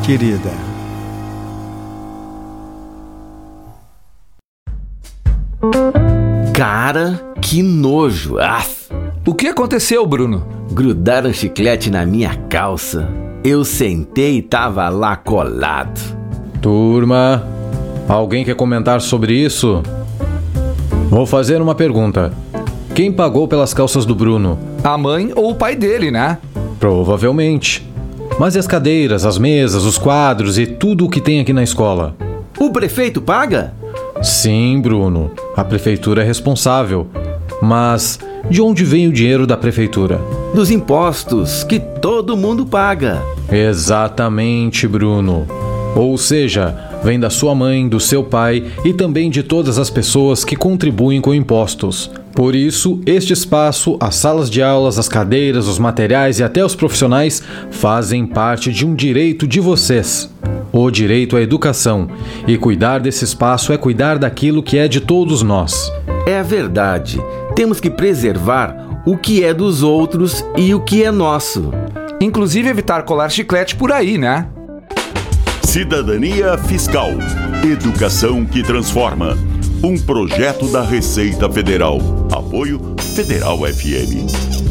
querida. Cara, que nojo. O que aconteceu, Bruno? Grudaram chiclete na minha calça. Eu sentei e tava lá colado. Turma, alguém quer comentar sobre isso? Vou fazer uma pergunta. Quem pagou pelas calças do Bruno? A mãe ou o pai dele, né? Provavelmente. Mas e as cadeiras, as mesas, os quadros e tudo o que tem aqui na escola? O prefeito paga? Sim, Bruno. A prefeitura é responsável. Mas de onde vem o dinheiro da prefeitura? Dos impostos que todo mundo paga. Exatamente, Bruno. Ou seja, vem da sua mãe, do seu pai e também de todas as pessoas que contribuem com impostos. Por isso, este espaço, as salas de aulas, as cadeiras, os materiais e até os profissionais fazem parte de um direito de vocês. O direito à educação. E cuidar desse espaço é cuidar daquilo que é de todos nós. É verdade. Temos que preservar o que é dos outros e o que é nosso. Inclusive evitar colar chiclete por aí, né? Cidadania Fiscal. Educação que transforma. Um projeto da Receita Federal. Apoio Federal FM.